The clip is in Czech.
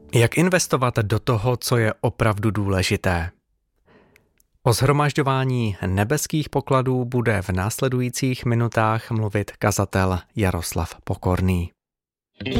Jak investovat do toho, co je opravdu důležité? O shromažďování nebeských pokladů bude v následujících minutách mluvit kazatel Jaroslav Pokorný.